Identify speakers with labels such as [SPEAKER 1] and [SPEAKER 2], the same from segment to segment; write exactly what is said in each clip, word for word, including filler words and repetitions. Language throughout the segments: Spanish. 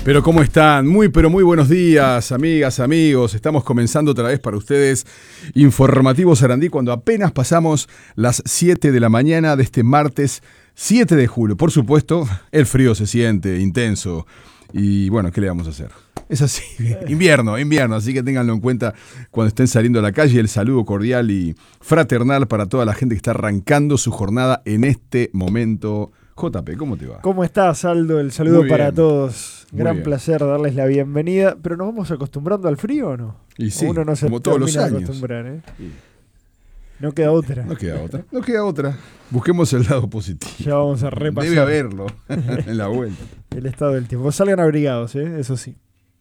[SPEAKER 1] Pero ¿cómo están? Muy, pero muy buenos días, amigas, amigos. Estamos comenzando otra vez para ustedes Informativo Sarandí cuando apenas pasamos las siete de la mañana de este martes siete de julio. Por supuesto, el frío se siente intenso y bueno, ¿qué le vamos a hacer? Es así, invierno, invierno, así que ténganlo en cuenta cuando estén saliendo a la calle. El saludo cordial y fraternal para toda la gente que está arrancando su jornada en este momento. J P, ¿cómo te va?
[SPEAKER 2] ¿Cómo estás, Aldo? El saludo para todos.
[SPEAKER 1] Muy
[SPEAKER 2] Gran
[SPEAKER 1] bien.
[SPEAKER 2] placer darles la bienvenida. ¿Pero nos vamos acostumbrando al frío o no?
[SPEAKER 1] Y sí,
[SPEAKER 2] ¿O uno no se
[SPEAKER 1] como todos los
[SPEAKER 2] termina de
[SPEAKER 1] años.
[SPEAKER 2] acostumbrar, ¿eh?
[SPEAKER 1] Sí.
[SPEAKER 2] No queda otra.
[SPEAKER 1] No queda otra, no queda otra. Busquemos el lado positivo.
[SPEAKER 2] Ya vamos a repasar.
[SPEAKER 1] Debe haberlo en la vuelta.
[SPEAKER 2] El estado del tiempo. Salgan abrigados, ¿eh? Eso sí.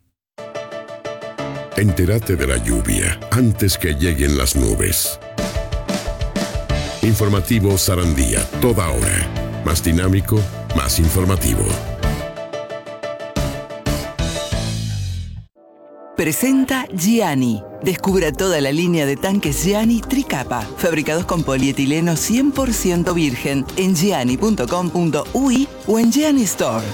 [SPEAKER 3] Entérate de la lluvia antes que lleguen las nubes. Informativo Sarandí, toda hora. Más dinámico, más informativo.
[SPEAKER 4] Presenta Gianni. Descubra toda la línea de tanques Gianni Tricapa, fabricados con polietileno cien por ciento virgen en gianni punto com punto uy o en Gianni Store.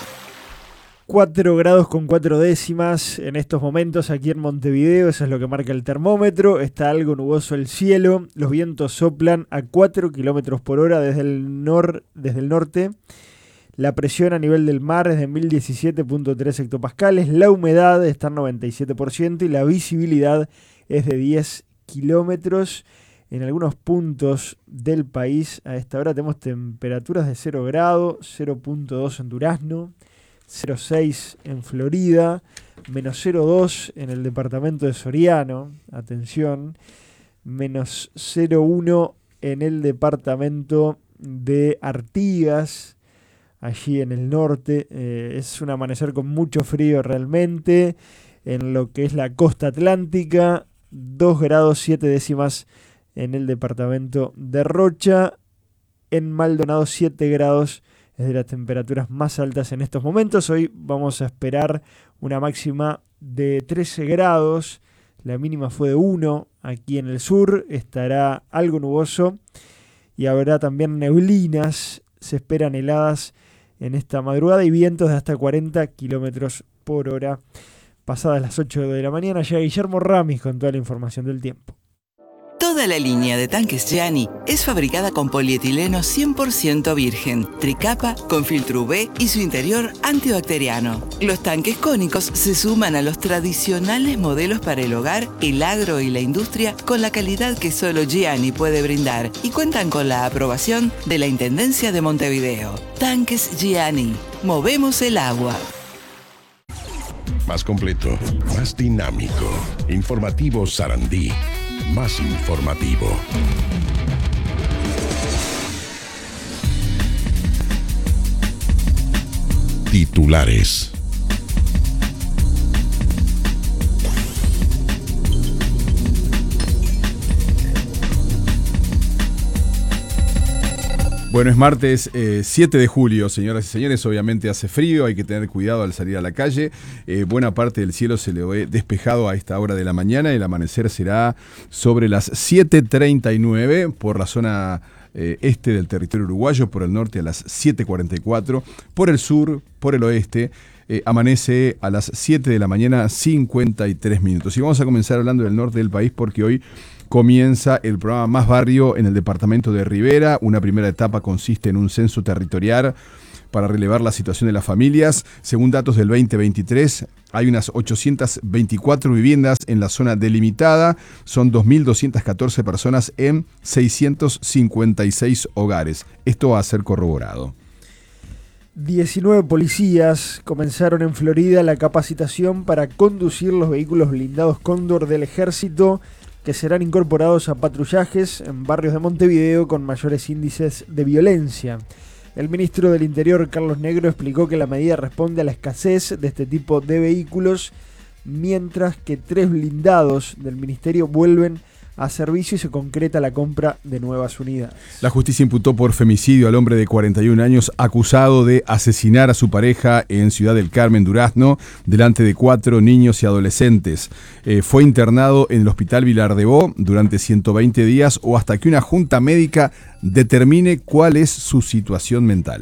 [SPEAKER 2] cuatro grados con cuatro décimas en estos momentos aquí en Montevideo, eso es lo que marca el termómetro. Está algo nuboso el cielo, los vientos soplan a cuatro kilómetros por hora desde el, nor- desde el norte. La presión a nivel del mar es de mil diecisiete punto tres hectopascales, la humedad está en noventa y siete por ciento y la visibilidad es de diez kilómetros. En algunos puntos del país a esta hora tenemos temperaturas de cero grado, cero punto dos en Durazno, cero punto seis en Florida, menos cero punto dos en el departamento de Soriano, atención, menos cero punto uno en el departamento de Artigas, allí en el norte. Eh, es un amanecer con mucho frío realmente. En lo que es la costa atlántica, dos grados siete décimas en el departamento de Rocha, en Maldonado siete grados. Es de las temperaturas más altas en estos momentos. Hoy vamos a esperar una máxima de trece grados. La mínima fue de uno. Aquí en el sur estará algo nuboso y habrá también neblinas. Se esperan heladas en esta madrugada y vientos de hasta cuarenta kilómetros por hora. Pasadas las ocho de la mañana llega Guillermo Ramis con toda la información del tiempo.
[SPEAKER 4] Toda la línea de tanques Gianni es fabricada con polietileno cien por ciento virgen, tricapa con filtro U V y su interior antibacteriano. Los tanques cónicos se suman a los tradicionales modelos para el hogar, el agro y la industria con la calidad que solo Gianni puede brindar y cuentan con la aprobación de la Intendencia de Montevideo. Tanques Gianni. Movemos el agua.
[SPEAKER 3] Más completo, más dinámico. Informativo Sarandí. Más informativo. Titulares.
[SPEAKER 1] Bueno, es martes eh, siete de julio, señoras y señores. Obviamente hace frío, hay que tener cuidado al salir a la calle. Eh, buena parte del cielo se le ve despejado a esta hora de la mañana. El amanecer será sobre las siete treinta y nueve por la zona eh, este del territorio uruguayo, por el norte a las siete cuarenta y cuatro, por el sur, por el oeste. Eh, amanece a las siete de la mañana, cincuenta y tres minutos. Y vamos a comenzar hablando del norte del país porque hoy comienza el programa Más Barrio en el departamento de Rivera. Una primera etapa consiste en un censo territorial para relevar la situación de las familias. Según datos del veinte veintitrés, hay unas ochocientas veinticuatro viviendas en la zona delimitada. Son dos mil doscientas catorce personas en seiscientos cincuenta y seis hogares. Esto va a ser corroborado.
[SPEAKER 2] diecinueve policías comenzaron en Florida la capacitación para conducir los vehículos blindados Cóndor del Ejército, que serán incorporados a patrullajes en barrios de Montevideo con mayores índices de violencia. El ministro del Interior, Carlos Negro, explicó que la medida responde a la escasez de este tipo de vehículos, mientras que tres blindados del ministerio vuelven a servicio y se concreta la compra de nuevas unidades.
[SPEAKER 1] La justicia imputó por femicidio al hombre de cuarenta y un años acusado de asesinar a su pareja en Ciudad del Carmen, Durazno, delante de cuatro niños y adolescentes. Eh, fue internado en el Hospital Vilar de Bo durante ciento veinte días o hasta que una junta médica determine cuál es su situación mental.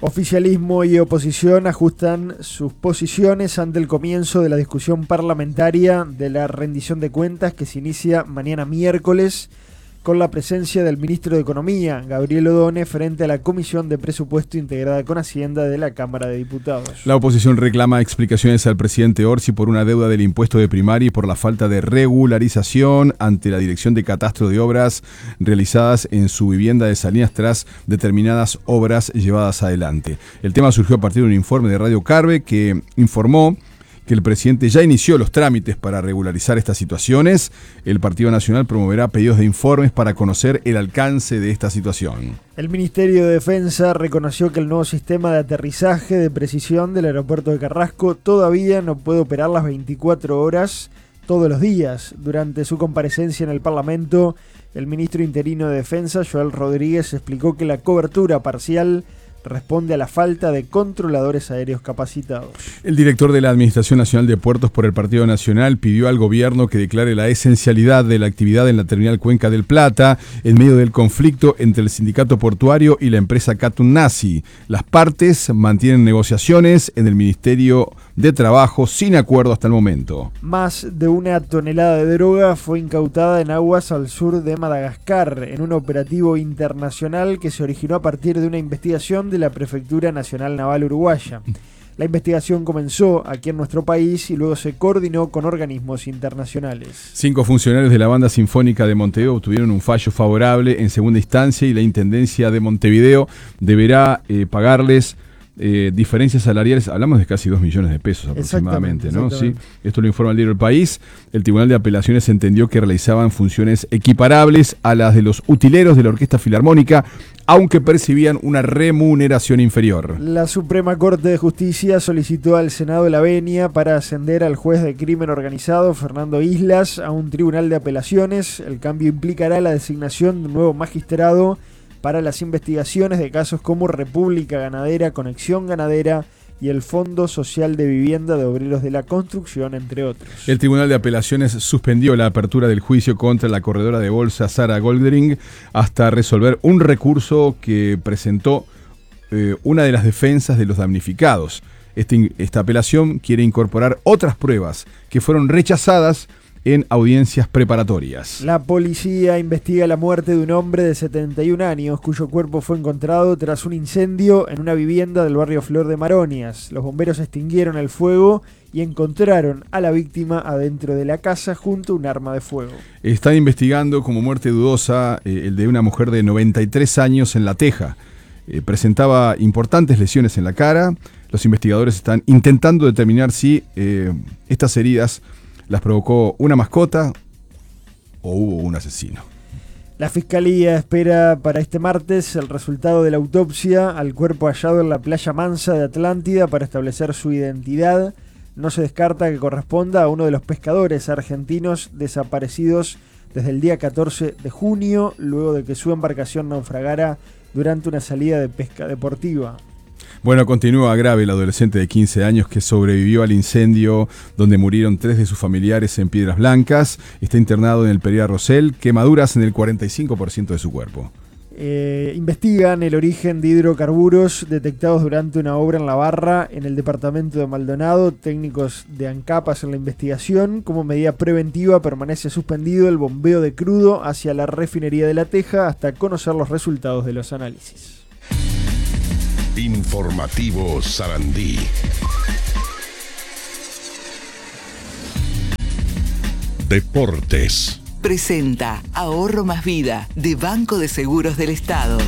[SPEAKER 2] Oficialismo y oposición ajustan sus posiciones ante el comienzo de la discusión parlamentaria de la rendición de cuentas que se inicia mañana miércoles con la presencia del ministro de Economía, Gabriel Odone, frente a la Comisión de Presupuesto integrada con Hacienda de la Cámara de Diputados.
[SPEAKER 1] La oposición reclama explicaciones al presidente Orsi por una deuda del impuesto de primaria y por la falta de regularización ante la Dirección de Catastro de Obras realizadas en su vivienda de Salinas tras determinadas obras llevadas adelante. El tema surgió a partir de un informe de Radio Carve que informó que el presidente ya inició los trámites para regularizar estas situaciones. El Partido Nacional promoverá pedidos de informes para conocer el alcance de esta situación.
[SPEAKER 2] El Ministerio de Defensa reconoció que el nuevo sistema de aterrizaje de precisión del aeropuerto de Carrasco todavía no puede operar las veinticuatro horas todos los días. Durante su comparecencia en el Parlamento, el ministro interino de Defensa, Joel Rodríguez, explicó que la cobertura parcial responde a la falta de controladores aéreos capacitados.
[SPEAKER 1] El director de la Administración Nacional de Puertos por el Partido Nacional pidió al gobierno que declare la esencialidad de la actividad en la terminal Cuenca del Plata en medio del conflicto entre el sindicato portuario y la empresa Catunasi. Las partes mantienen negociaciones en el Ministerio de Trabajo sin acuerdo hasta el momento.
[SPEAKER 2] Más de una tonelada de droga fue incautada en aguas al sur de Madagascar en un operativo internacional que se originó a partir de una investigación de la Prefectura Nacional Naval Uruguaya. La investigación comenzó aquí en nuestro país y luego se coordinó con organismos internacionales.
[SPEAKER 1] Cinco funcionarios de la Banda Sinfónica de Montevideo obtuvieron un fallo favorable en segunda instancia y la Intendencia de Montevideo deberá eh, pagarles Eh, diferencias salariales, hablamos de casi dos millones de pesos aproximadamente, ¿no? Sí, esto lo informa el diario El País. El Tribunal de Apelaciones entendió que realizaban funciones equiparables a las de los utileros de la Orquesta Filarmónica, aunque percibían una remuneración inferior.
[SPEAKER 2] La Suprema Corte de Justicia solicitó al Senado de la Venia para ascender al juez de crimen organizado, Fernando Islas, a un tribunal de apelaciones. El cambio implicará la designación de un nuevo magistrado para las investigaciones de casos como República Ganadera, Conexión Ganadera y el Fondo Social de Vivienda de Obreros de la Construcción, entre otros.
[SPEAKER 1] El Tribunal de Apelaciones suspendió la apertura del juicio contra la corredora de bolsa Sara Goldring hasta resolver un recurso que presentó eh, una de las defensas de los damnificados. Este, esta apelación quiere incorporar otras pruebas que fueron rechazadas en audiencias preparatorias.
[SPEAKER 2] La policía investiga la muerte de un hombre de setenta y un años cuyo cuerpo fue encontrado tras un incendio en una vivienda del barrio Flor de Maronias. Los bomberos extinguieron el fuego y encontraron a la víctima adentro de la casa junto a un arma de fuego.
[SPEAKER 1] Están investigando como muerte dudosa eh, el de una mujer de noventa y tres años en La Teja. Eh, presentaba importantes lesiones en la cara. Los investigadores están intentando determinar si eh, estas heridas las provocó una mascota o hubo un asesino.
[SPEAKER 2] La Fiscalía espera para este martes el resultado de la autopsia al cuerpo hallado en la playa Mansa de Atlántida para establecer su identidad. No se descarta que corresponda a uno de los pescadores argentinos desaparecidos desde el día catorce de junio, luego de que su embarcación naufragara durante una salida de pesca deportiva.
[SPEAKER 1] Bueno, continúa grave el adolescente de quince años que sobrevivió al incendio donde murieron tres de sus familiares en Piedras Blancas. Está internado en el Pereira Rosell, quemaduras en el cuarenta y cinco por ciento de su cuerpo.
[SPEAKER 2] Eh, investigan el origen de hidrocarburos detectados durante una obra en La Barra, en el departamento de Maldonado. Técnicos de ANCAP hacen la investigación. Como medida preventiva permanece suspendido el bombeo de crudo hacia la refinería de La Teja hasta conocer los resultados de los análisis.
[SPEAKER 3] Informativo Sarandí. Deportes.
[SPEAKER 4] Presenta Ahorro Más Vida de Banco de Seguros del Estado.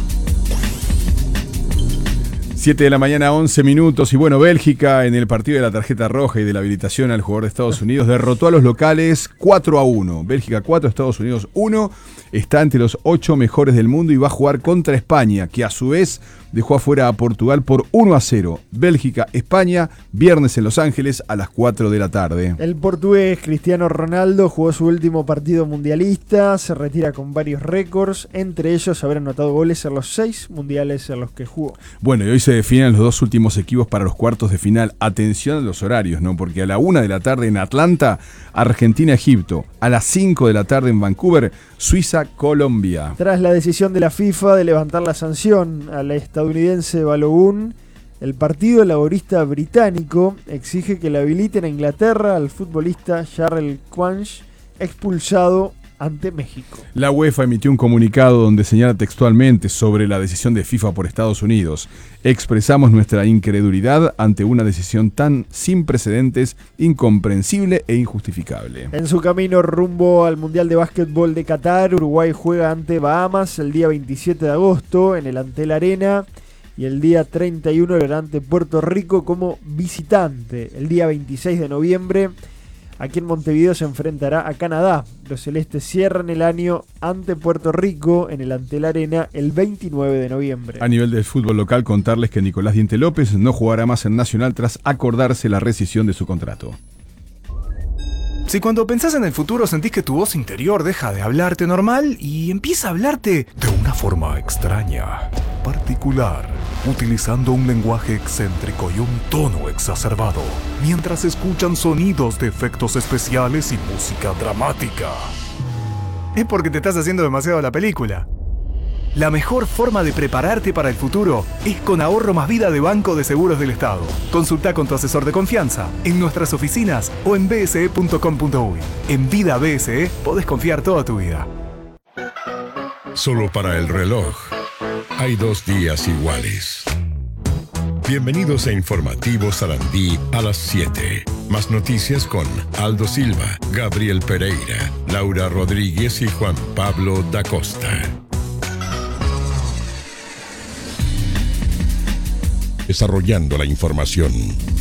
[SPEAKER 1] siete de la mañana, once minutos. Y bueno, Bélgica en el partido de la tarjeta roja y de la habilitación al jugador de Estados Unidos derrotó a los locales cuatro a uno. Bélgica cuatro, Estados Unidos uno. Está entre los ocho mejores del mundo y va a jugar contra España, que a su vez dejó afuera a Portugal por uno a cero. Bélgica-España, viernes en Los Ángeles a las cuatro de la tarde.
[SPEAKER 2] El portugués Cristiano Ronaldo jugó su último partido mundialista, se retira con varios récords, entre ellos haber anotado goles en los seis mundiales en los que jugó.
[SPEAKER 1] Bueno, y hoy se definen los dos últimos equipos para los cuartos de final. Atención a los horarios, ¿no? Porque a la una de la tarde en Atlanta, Argentina-Egipto. A las cinco de la tarde en Vancouver, Suiza-Colombia.
[SPEAKER 2] Tras la decisión de la FIFA de levantar la sanción al estadounidense Balogun El Partido Laborista Británico exige que le habiliten a Inglaterra al futbolista Jarrell Quanch, expulsado ante México.
[SPEAKER 1] La UEFA emitió un comunicado donde señala textualmente sobre la decisión de FIFA por Estados Unidos. Expresamos nuestra incredulidad ante una decisión tan sin precedentes, incomprensible e injustificable.
[SPEAKER 2] En su camino rumbo al Mundial de Básquetbol de Qatar, Uruguay juega ante Bahamas el día veintisiete de agosto en el Antel Arena y el día treinta y uno lo hará ante Puerto Rico como visitante. El día veintiséis de noviembre aquí en Montevideo se enfrentará a Canadá. Los celestes cierran el año ante Puerto Rico en el Antel Arena el veintinueve de noviembre.
[SPEAKER 1] A nivel del fútbol local, contarles que Nicolás Diente López no jugará más en Nacional tras acordarse la rescisión de su contrato.
[SPEAKER 5] Si cuando pensás en el futuro sentís que tu voz interior deja de hablarte normal y empieza a hablarte de una forma extraña, particular, utilizando un lenguaje excéntrico y un tono exacerbado, mientras escuchan sonidos de efectos especiales y música dramática, es porque te estás haciendo demasiado la película. La mejor forma de prepararte para el futuro es con Ahorro Más Vida de Banco de Seguros del Estado. Consulta con tu asesor de confianza en nuestras oficinas o en b s e punto com punto u y. En Vida B S E podés confiar toda tu vida.
[SPEAKER 3] Solo para el reloj hay dos días iguales. Bienvenidos a Informativo Sarandí a las siete. Más noticias con Aldo Silva, Gabriel Pereira, Laura Rodríguez y Juan Pablo da Costa. Desarrollando la información.